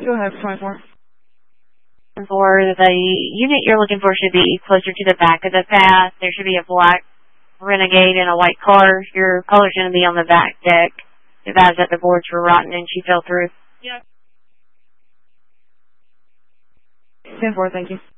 Go ahead, 24. For the unit you're looking for should be closer to the back of the path. There should be a black Renegade in a white car. Your caller's going to be on the back deck. Advised that the boards were rotten and she fell through. Yeah. 10-4, thank you.